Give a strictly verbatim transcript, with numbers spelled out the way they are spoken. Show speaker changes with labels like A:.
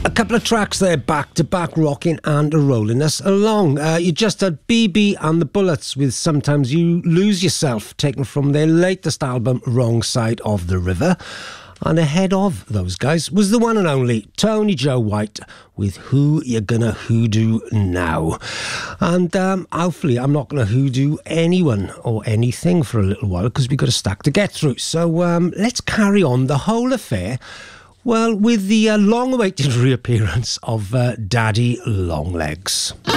A: A couple of tracks there, back to back, rocking and rolling us along. Uh, you just had B B and the Bullets with Sometimes You Lose Yourself, taken from their latest album, Wrong Side of the River. And ahead of those guys was the one and only Tony Joe White with Who You Gonna Hoodoo Now. And um, hopefully I'm not going to hoodoo anyone or anything for a little while, because we've got a stack to get through. So um, let's carry on the whole affair, well, with the uh, long-awaited reappearance of uh, Daddy Longlegs.